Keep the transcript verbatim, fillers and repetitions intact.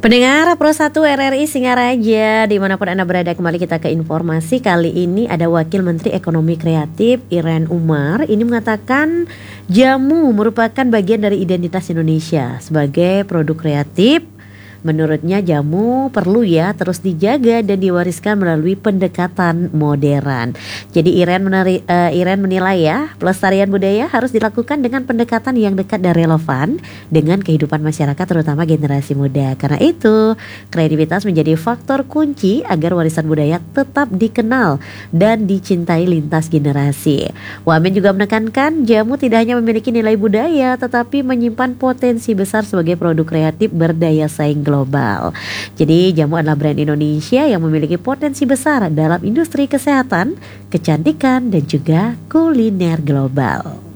Pendengar Pro satu R R I Singaraja, dimanapun Anda berada, kembali kita ke informasi. Kali ini ada Wakil Menteri Ekonomi Kreatif Irene Umar. Ini mengatakan jamu merupakan bagian dari identitas Indonesia sebagai produk kreatif. Menurutnya jamu perlu ya terus dijaga dan diwariskan melalui pendekatan modern. Jadi Irene, meneri, uh, Irene menilai ya, pelestarian budaya harus dilakukan dengan pendekatan yang dekat dan relevan dengan kehidupan masyarakat, terutama generasi muda. Karena itu, kreativitas menjadi faktor kunci agar warisan budaya tetap dikenal dan dicintai lintas generasi. Wamen juga menekankan jamu tidak hanya memiliki nilai budaya, tetapi menyimpan potensi besar sebagai produk kreatif berdaya saing global. global. Jadi jamu adalah brand Indonesia yang memiliki potensi besar dalam industri kesehatan, kecantikan, dan juga kuliner global.